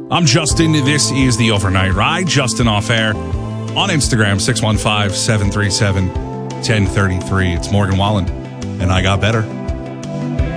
I'm Justin. This is the Overnight Ride. Justin Off Air on Instagram, 615-737-1033. It's Morgan Wallen, and I got better.